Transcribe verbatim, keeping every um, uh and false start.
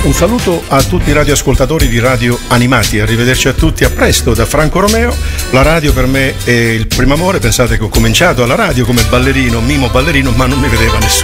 Un saluto a tutti i radioascoltatori di Radio Animati, arrivederci a tutti, a presto da Franco Romeo. La radio per me è il primo amore, pensate che ho cominciato alla radio come ballerino, mimo ballerino, ma non mi vedeva nessuno.